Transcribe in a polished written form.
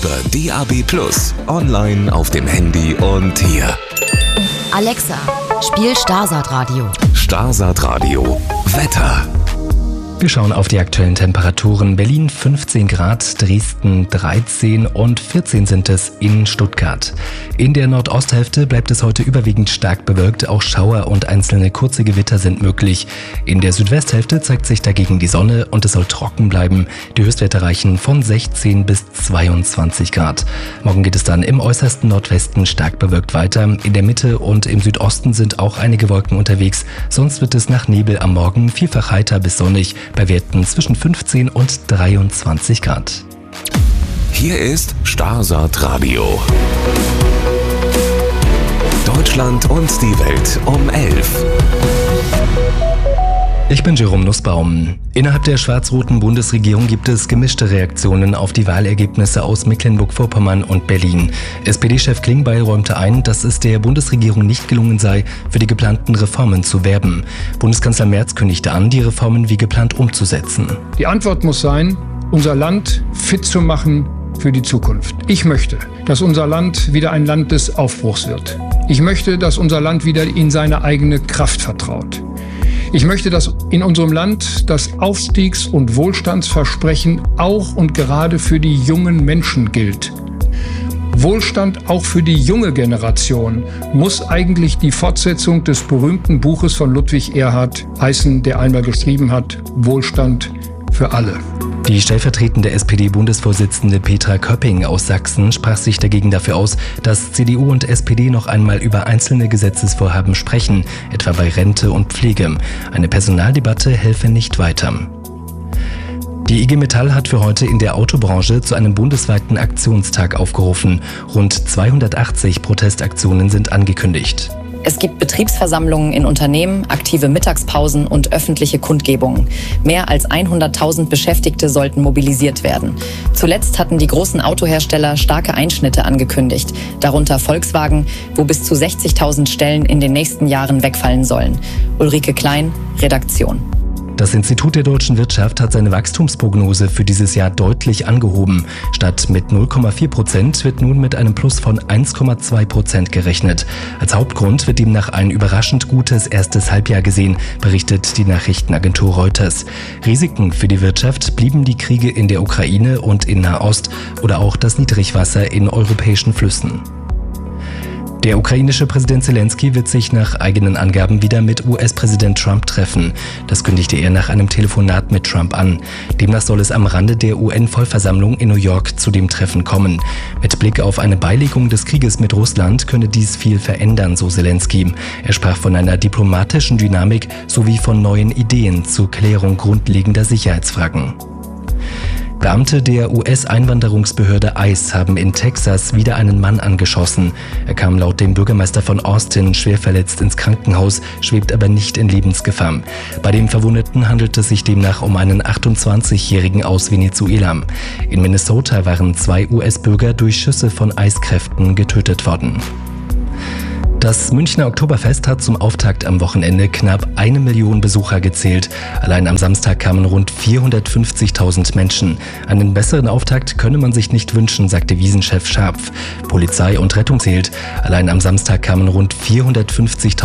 DAB+, online auf dem Handy und hier. Alexa, spiel Starsat Radio. Starsat Radio, Wetter. Wir schauen auf die aktuellen Temperaturen. Berlin 15 Grad, Dresden 13 und 14 sind es in Stuttgart. In der Nordosthälfte bleibt es heute überwiegend stark bewölkt. Auch Schauer und einzelne kurze Gewitter sind möglich. In der Südwesthälfte zeigt sich dagegen die Sonne und es soll trocken bleiben. Die Höchstwerte reichen von 16 bis 22 Grad. Morgen geht es dann im äußersten Nordwesten stark bewölkt weiter. In der Mitte und im Südosten sind auch einige Wolken unterwegs. Sonst wird es nach Nebel am Morgen vielfach heiter bis sonnig, bei Werten zwischen 15 und 23 Grad. Hier ist Starsat Radio. Deutschland und die Welt um 11. Ich bin Jerome Nussbaum. Innerhalb der schwarz-roten Bundesregierung gibt es gemischte Reaktionen auf die Wahlergebnisse aus Mecklenburg-Vorpommern und Berlin. SPD-Chef Klingbeil räumte ein, dass es der Bundesregierung nicht gelungen sei, für die geplanten Reformen zu werben. Bundeskanzler Merz kündigte an, die Reformen wie geplant umzusetzen. Die Antwort muss sein, unser Land fit zu machen für die Zukunft. Ich möchte, dass unser Land wieder ein Land des Aufbruchs wird. Ich möchte, dass unser Land wieder in seine eigene Kraft vertraut. Ich möchte, dass in unserem Land das Aufstiegs- und Wohlstandsversprechen auch und gerade für die jungen Menschen gilt. Wohlstand auch für die junge Generation muss eigentlich die Fortsetzung des berühmten Buches von Ludwig Erhard heißen, der einmal geschrieben hat, Wohlstand für alle. Die stellvertretende SPD-Bundesvorsitzende Petra Köpping aus Sachsen sprach sich dagegen dafür aus, dass CDU und SPD noch einmal über einzelne Gesetzesvorhaben sprechen, etwa bei Rente und Pflege. Eine Personaldebatte helfe nicht weiter. Die IG Metall hat für heute in der Autobranche zu einem bundesweiten Aktionstag aufgerufen. Rund 280 Protestaktionen sind angekündigt. Es gibt Betriebsversammlungen in Unternehmen, aktive Mittagspausen und öffentliche Kundgebungen. Mehr als 100.000 Beschäftigte sollten mobilisiert werden. Zuletzt hatten die großen Autohersteller starke Einschnitte angekündigt, darunter Volkswagen, wo bis zu 60.000 Stellen in den nächsten Jahren wegfallen sollen. Ulrike Klein, Redaktion. Das Institut der deutschen Wirtschaft hat seine Wachstumsprognose für dieses Jahr deutlich angehoben. Statt mit 0,4% wird nun mit einem Plus von 1,2% gerechnet. Als Hauptgrund wird demnach ein überraschend gutes erstes Halbjahr gesehen, berichtet die Nachrichtenagentur Reuters. Risiken für die Wirtschaft blieben die Kriege in der Ukraine und in Nahost oder auch das Niedrigwasser in europäischen Flüssen. Der ukrainische Präsident Zelensky wird sich nach eigenen Angaben wieder mit US-Präsident Trump treffen. Das kündigte er nach einem Telefonat mit Trump an. Demnach soll es am Rande der UN-Vollversammlung in New York zu dem Treffen kommen. Mit Blick auf eine Beilegung des Krieges mit Russland könne dies viel verändern, so Zelensky. Er sprach von einer diplomatischen Dynamik sowie von neuen Ideen zur Klärung grundlegender Sicherheitsfragen. Beamte der US-Einwanderungsbehörde ICE haben in Texas wieder einen Mann angeschossen. Er kam laut dem Bürgermeister von Austin schwer verletzt ins Krankenhaus, schwebt aber nicht in Lebensgefahr. Bei dem Verwundeten handelt es sich demnach um einen 28-Jährigen aus Venezuela. In Minnesota waren 2 US-Bürger durch Schüsse von ICE-Kräften getötet worden. Das Münchner Oktoberfest hat zum Auftakt am Wochenende knapp 1 Million Besucher gezählt. Allein am Samstag kamen rund 450.000 Menschen. Einen besseren Auftakt könne man sich nicht wünschen, sagte Wiesenchef Scharpf. Polizei und Rettung zählt. Allein am Samstag kamen rund 450.000